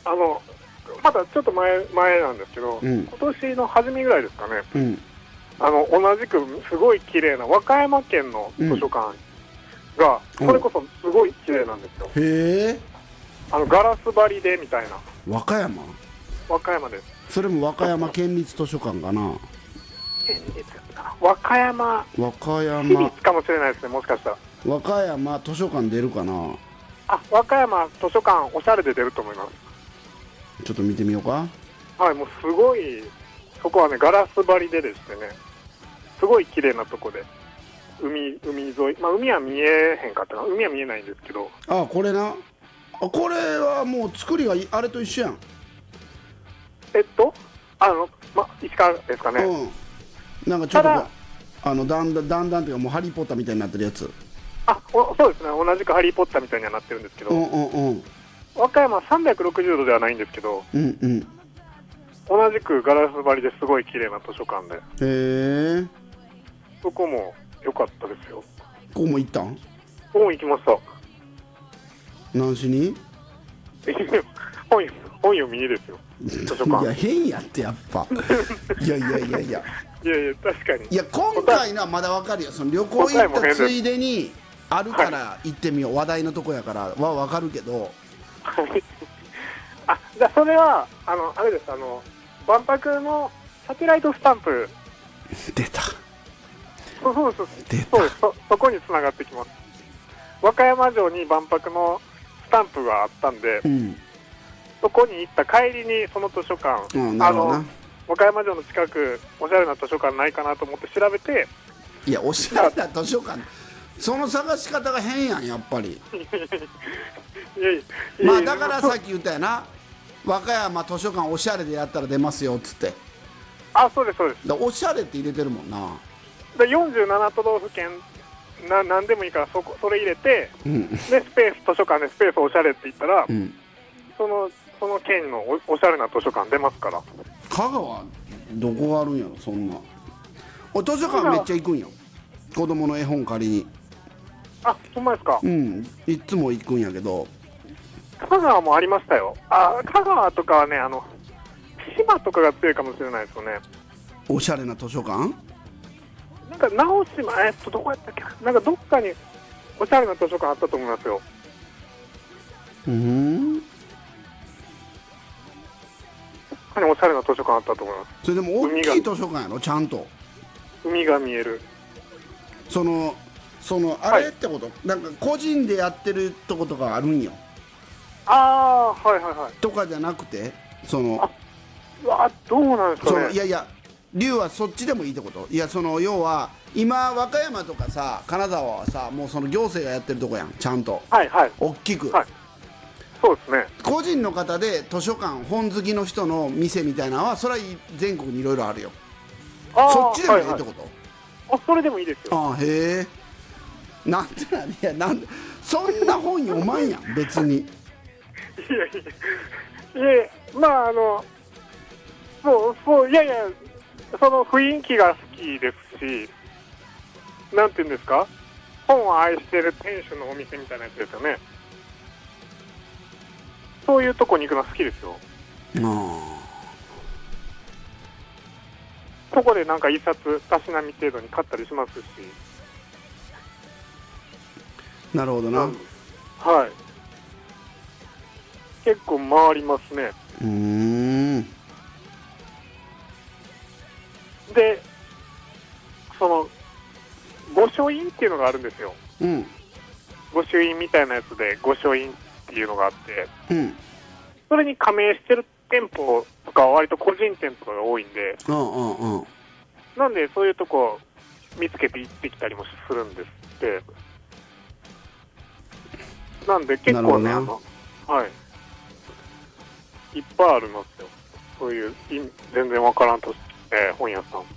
まだちょっと前なんですけど、 うん、 今年の初めぐらいですかね、 うん、 同じくすごい綺麗な和歌山県の図書館が、それこそすごい綺麗なんですよ。 へえ。 ガラス張りでみたいな。 和歌山？ 和歌山です。 それも和歌山県立図書館かな。 県立かな、和歌山和歌市山立かもしれないですね、もしかしたら。 和歌山図書館出るかな。 和歌山図書館おしゃれで出ると思います。 ちょっと見てみようか。 はい、もうすごい、そこはねガラス張りでですね、すごい綺麗なとこで、海沿い、海は見えへんかったな、海は見えないんですけど。 これな。これはもう作りがあれと一緒やん。 石川ですかね。 うん。なんかちょっとだんだんっていうかもうハリーポッターみたいになってるやつ。 そうですね、同じくハリーポッターみたいにはなってるんですけど、和歌山360度ではないんですけど、 うんうん、 同じくガラス張りですごい綺麗な図書館で、 へえ。 そこも良かったですよ。 ここも行ったん？ ここも行きました。 何しに？ 本読みにですよ、図書館。 いや変やってやっぱいや確かに。 いや今回のはまだわかるよ。その旅行行ったついでにあるから行ってみよう、話題のとこやからはわかるけどじゃあそれはあれです、万博のサテライトスタンプ出た。 そうです、そこにつながってきます。和歌山城に万博のスタンプがあったんで、そこに行った帰りにその図書館、和歌山城の近くおしゃれな図書館ないかなと思って調べて。 いやおしゃれな図書館、その探し方が変やんやっぱりまあだからさっき言ったやな、和歌山図書館おしゃれでやったら出ますよっつって。 そうですだおしゃれって入れてるもんな。 47都道府県何でもいいからそれ入れて、でスペース図書館でスペースおしゃれって言ったら、その県のおしゃれな図書館出ますから。 香川どこがあるんやろそんな。図書館めっちゃ行くんよ、子供の絵本借りに。 ほんまですか。 いつも行くんやけど。 香川もありましたよ。香川とかはね、島とかが強いかもしれないですよね。 おしゃれな図書館、 なんか直島、どこやったっけな、なんかどっかにおしゃれな図書館あったと思いますよ。どっかにおしゃれな図書館あったと思います。 それでも大きい図書館やろ、ちゃんと海が見える。 そのあれってこと、なんか個人でやってるとことかあるんよ。とかじゃなくて、どうなんですかね。 いや龍はそっちでもいいってこと。いや要は今和歌山とかさ金沢はさもうその行政がやってるとこやん、ちゃんと大きく、 そうですね。 個人の方で図書館本好きの人の店みたいなのはそれは全国にいろいろあるよ。そっちでもいいってこと。 それでもいいですよ。 へえ。なんでなんで、なんでそんな本読まんやん別に。 いやまあいやその雰囲気が好きですし、なんていうんですか、本を愛してる店主のお店みたいなやつですよね。そういうとこに行くの好きですよ。ここでなんか一冊たしなみ程度に買ったりしますし。 なるほどな。 結構回りますね。で、御書院っていうのがあるんですよ。御朱印みたいなやつで御書院っていうのがあって、それに加盟してる店舗とかは割と個人店とかが多いんで、なんでそういうとこ見つけて行ってきたりもするんですって。なんで結構ね、いっぱいありますよ。そういう全然わからんと、本屋さん。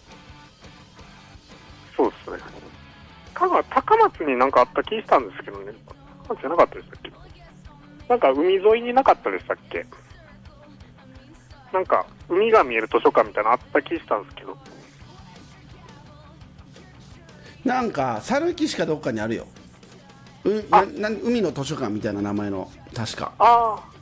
そうですね。香川高松になんかあった気したんですけどね。高松じゃなかったでしたっけ？なんか海沿いになかったでしたっけ？なんか海が見える図書館みたいなのあった気したんですけど。 なんか猿木しかどっかにあるよ。海の図書館みたいな名前の確か。